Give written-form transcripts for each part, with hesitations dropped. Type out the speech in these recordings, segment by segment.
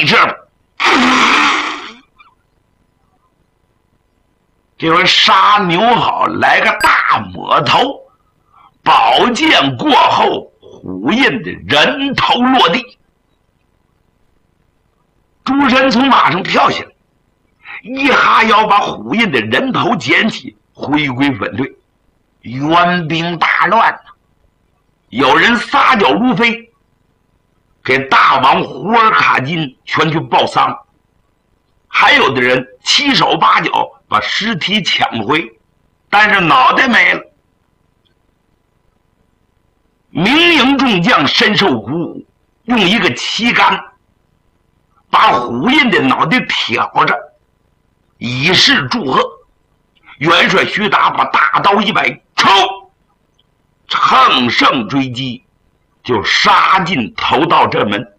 这吧。这回杀牛好来个大抹头，宝剑过后，虎印的人头落地。诸神从马上跳下来，一哈腰把虎印的人头捡起，回归本队。援兵大乱，有人撒脚如飞，给大王胡尔卡金全去报丧，还有的人七手八脚把尸体抢回，但是脑袋没了。明营众将深受鼓舞，用一个旗杆把虎印的脑袋挑着，以示祝贺。元帅徐达把大刀一摆，冲！乘胜追击，就杀进头道正门。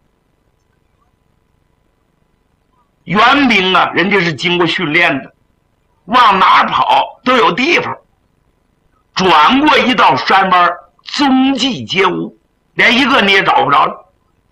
援兵啊，人家是经过训练的，往哪跑都有地方。转过一道山弯，踪迹皆无，连一个你也找不着了。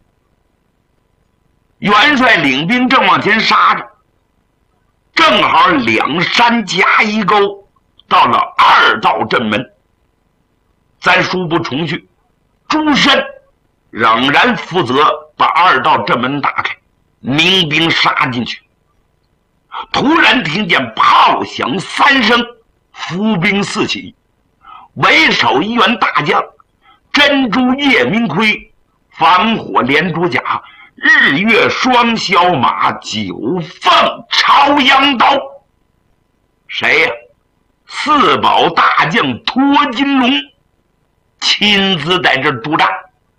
元帅领兵正往前杀着，正好两山夹一沟，到了二道阵门。咱书不重叙，诸神仍然负责把二道阵门打开，民兵杀进去。突然听见炮响三声，伏兵四起，为首一员大将珍珠夜明盔，防火连珠甲，日月双骁马，九凤朝阳刀。谁呀？四宝大将托金龙亲自在这督战。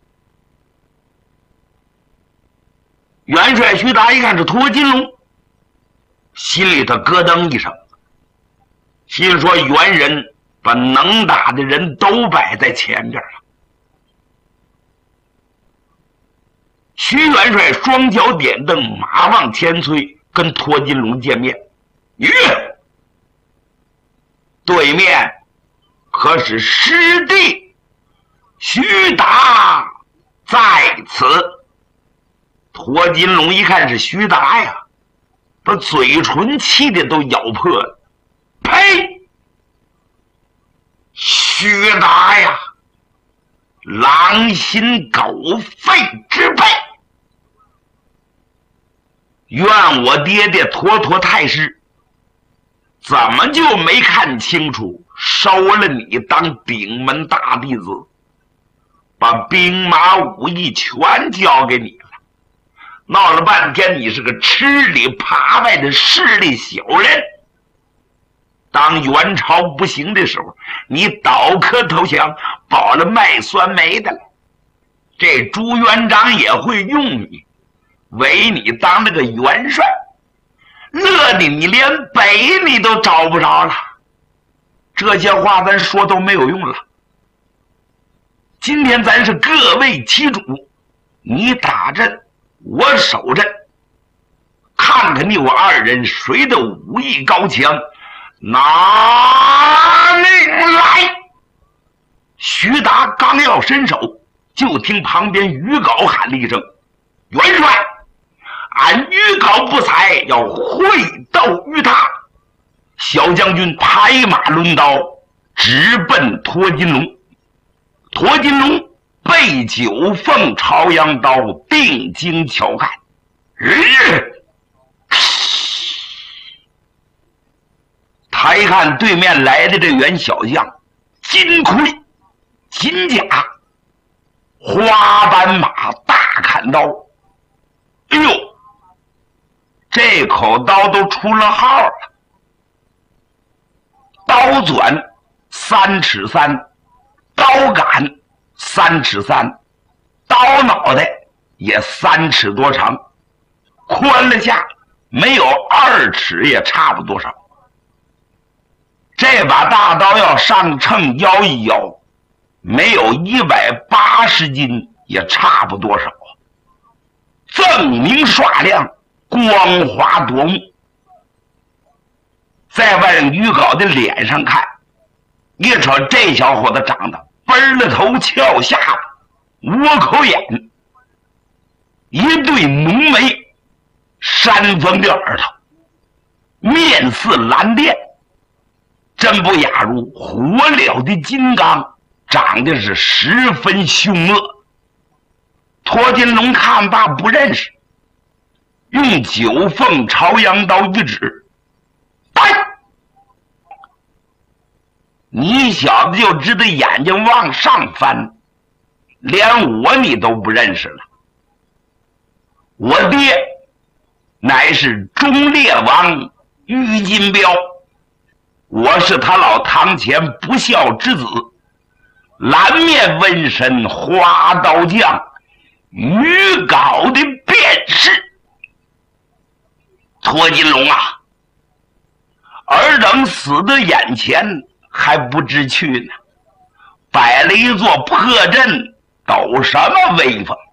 元帅徐达一看是托金龙，心里头咯噔一声，心说元人把能打的人都摆在前边了。徐元帅双脚点蹬，马往前催，跟托金龙见面。对面可是师弟徐达在此。托金龙一看是徐达呀，把嘴唇气的都咬破了。呸！徐达呀，狼心狗肺之辈！愿我爹爹托托太师，怎么就没看清楚，收了你当顶门大弟子，把兵马武艺全交给你了？闹了半天你是个吃里扒外的势利小人。当元朝不行的时候，你倒戈投降，保了卖酸梅的了。这朱元璋也会用你，委你当了个元帅，乐的你连北你都找不着了。这些话咱说都没有用了。今天咱是各为其主，你打阵，我守阵，看看你我二人谁的武艺高强，拿命来！徐达刚要伸手，就听旁边于镐喊了一声：元帅，俺于镐不才，要会斗于他。小将军拍马抡刀，直奔托金龙。托金龙背九凤朝阳刀，定睛瞧看，他一看对面来的这员小将，金盔金甲，花斑马，大砍刀。哎呦，这口刀都出了号了，刀钻3尺3，刀杆3尺3，刀脑袋也3尺多长，宽了下没有2尺也差不多少。这把大刀要上秤摇一摇，没有180斤也差不多少，锃明刷亮，光滑夺目。再往于镐的脸上看，一瞅这小伙子长得奔了头，翘下巴，窝口眼，一对浓眉， 丹凤的耳朵，面似蓝靛，真不亚如火燎的金刚，长得是十分凶恶。托金龙看罢不认识，用九凤朝阳刀一指：“来！你小子就知道眼睛往上翻，连我你都不认识了。我爹乃是忠烈王于金彪，我是他老堂前不孝之子，蓝面纹身花刀匠于皋的便是。托金龙啊，尔等死的眼前还不知趣呢，摆了一座破阵，抖什么威风？